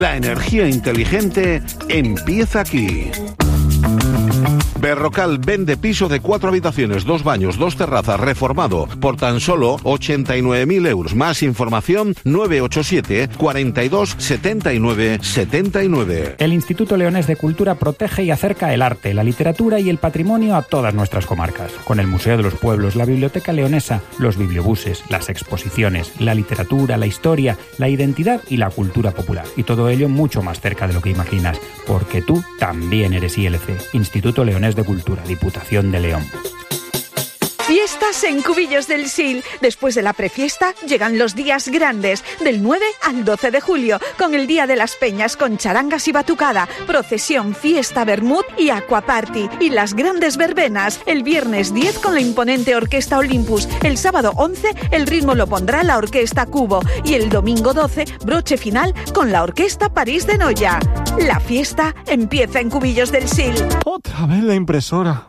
La energía inteligente empieza aquí. Berrocal vende piso de 4 habitaciones, 2 baños, 2 terrazas, reformado, por tan solo 89.000 euros. Más información, 987 42 79 79. El Instituto Leonés de Cultura protege y acerca el arte, la literatura y el patrimonio a todas nuestras comarcas. Con el Museo de los Pueblos, la Biblioteca Leonesa, los bibliobuses, las exposiciones, la literatura, la historia, la identidad y la cultura popular. Y todo ello mucho más cerca de lo que imaginas, porque tú también eres ILC, Instituto Leonés de Cultura, Diputación de León. Fiestas en Cubillos del Sil. Después de la prefiesta llegan los días grandes, del 9 al 12 de julio, con el Día de las Peñas, con charangas y batucada, procesión, fiesta, vermut y aquaparty. Y las grandes verbenas, el viernes 10 con la imponente Orquesta Olympus, el sábado 11 el ritmo lo pondrá la Orquesta Cubo y el domingo 12 broche final con la Orquesta París de Noya. La fiesta empieza en Cubillos del Sil. Otra vez la impresora.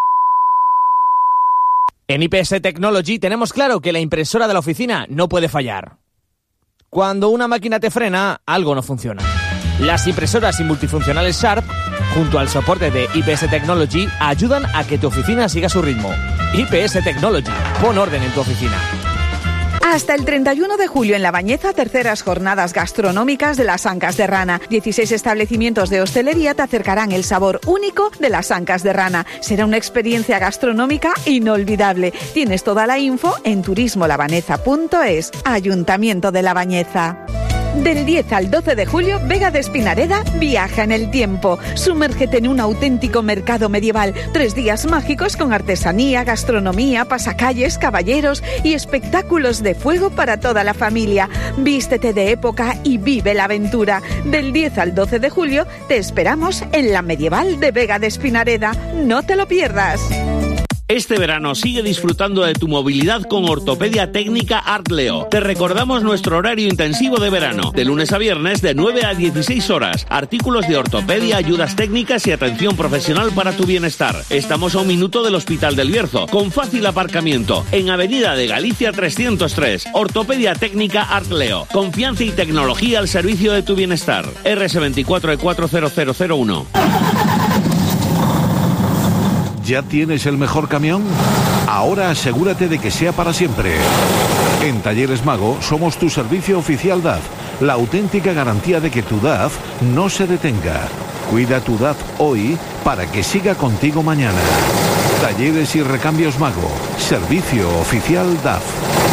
En IPS Technology tenemos claro que la impresora de la oficina no puede fallar. Cuando una máquina te frena, algo no funciona. Las impresoras y multifuncionales Sharp, junto al soporte de IPS Technology, ayudan a que tu oficina siga su ritmo. IPS Technology, pon orden en tu oficina. Hasta el 31 de julio en La Bañeza, terceras jornadas gastronómicas de las Ancas de Rana. 16 establecimientos de hostelería te acercarán el sabor único de las Ancas de Rana. Será una experiencia gastronómica inolvidable. Tienes toda la info en turismolabaneza.es. Ayuntamiento de La Bañeza. Del 10 al 12 de julio, Vega de Espinareda viaja en el tiempo. Sumérgete en un auténtico mercado medieval. 3 días mágicos con artesanía, gastronomía, pasacalles, caballeros y espectáculos de fuego para toda la familia. Vístete de época y vive la aventura. Del 10 al 12 de julio, te esperamos en la medieval de Vega de Espinareda. No te lo pierdas. Este verano sigue disfrutando de tu movilidad con Ortopedia Técnica Artleo. Te recordamos nuestro horario intensivo de verano, de lunes a viernes de 9 a 16 horas. Artículos de ortopedia, ayudas técnicas y atención profesional para tu bienestar. Estamos a 1 minuto del Hospital del Bierzo, con fácil aparcamiento, en Avenida de Galicia 303. Ortopedia Técnica Artleo. Confianza y tecnología al servicio de tu bienestar. RS24E40001. ¿Ya tienes el mejor camión? Ahora asegúrate de que sea para siempre. En Talleres Mago somos tu servicio oficial DAF, la auténtica garantía de que tu DAF no se detenga. Cuida tu DAF hoy para que siga contigo mañana. Talleres y Recambios Mago, servicio oficial DAF.